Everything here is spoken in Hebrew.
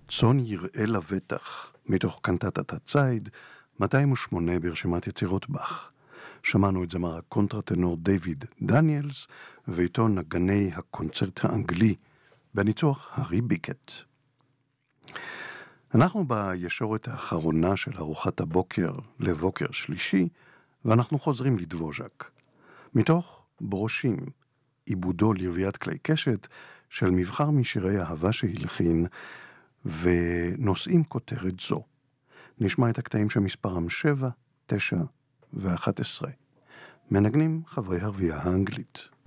צאן יראה לבטח, מתוך קנטטת הציד, 208 ברשימת יצירות באך. שמענו את זמר הקונטרטנור דיוויד דניאלס, ואיתו נגני הקונצרט האנגלי, בניצוח הארי ביקט. אנחנו בישורת האחרונה של ארוחת הבוקר לבוקר שלישי, ואנחנו חוזרים לדבוז'ק. מתוך ברושים, עיבודו לרביית כלי קשת, של מבחר משירי אהבה שהלחין, ונושאים כותרת זו. נשמע את הקטעים שמספרם 7, 9 ו-11. מנגנים חברי הרבייה האנגלית.